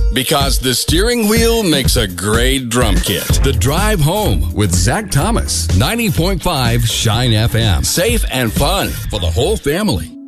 Because the steering wheel makes a great drum kit. The Drive Home with Zach Thomas. 90.5 Shine FM. Safe and fun for the whole family.